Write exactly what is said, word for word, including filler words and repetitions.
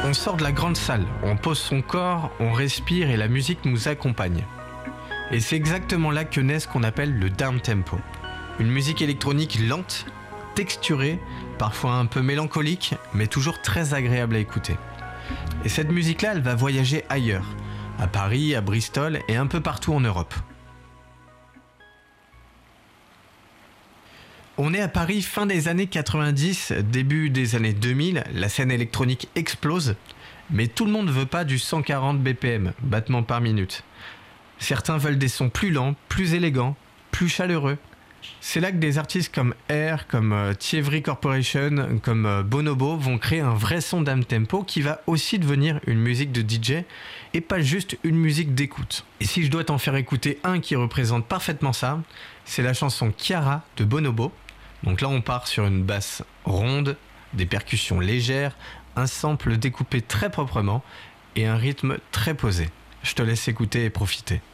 On sort de la grande salle, on pose son corps, on respire et la musique nous accompagne. Et c'est exactement là que naît ce qu'on appelle le downtempo. Une musique électronique lente, texturée, parfois un peu mélancolique, mais toujours très agréable à écouter. Et cette musique-là, elle va voyager ailleurs, à Paris, à Bristol et un peu partout en Europe. On est à Paris fin des années quatre-vingt-dix, début des années deux mille, la scène électronique explose, mais tout le monde ne veut pas du cent quarante B P M, battements par minute. Certains veulent des sons plus lents, plus élégants, plus chaleureux. C'est là que des artistes comme Air, comme euh, Thievery Corporation, comme euh, Bonobo vont créer un vrai son downtempo qui va aussi devenir une musique de D J et pas juste une musique d'écoute. Et si je dois t'en faire écouter un qui représente parfaitement ça, c'est la chanson Chiara de Bonobo. Donc là on part sur une basse ronde, des percussions légères, un sample découpé très proprement et un rythme très posé. Je te laisse écouter et profiter.